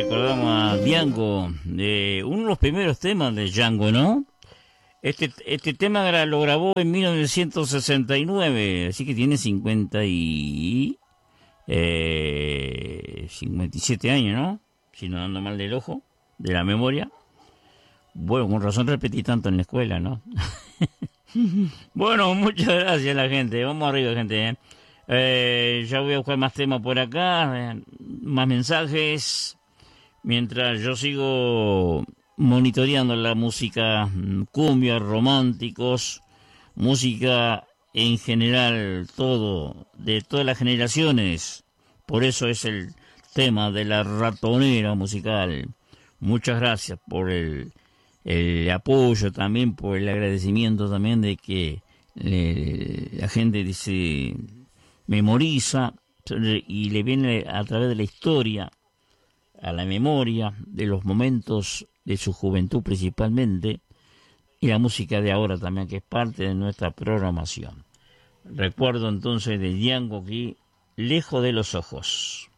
recordamos a Django, de uno de los primeros temas de Django, ¿no? Este tema lo grabó en 1969, así que tiene 57 años, ¿no? Si no ando mal del ojo, de la memoria. Bueno, con razón repetí tanto en la escuela, ¿no? Bueno, muchas gracias a la gente. Vamos arriba, gente. Ya voy a buscar más temas por acá, más mensajes. Mientras yo sigo monitoreando la música cumbia, románticos, música en general, todo, de todas las generaciones. Por eso es el tema de la ratonera musical. Muchas gracias por el apoyo también, por el agradecimiento también de que la gente dice, memoriza y le viene a través de la historia a la memoria de los momentos de su juventud principalmente, y la música de ahora también, que es parte de nuestra programación. Recuerdo entonces de Django aquí, Lejos de los ojos.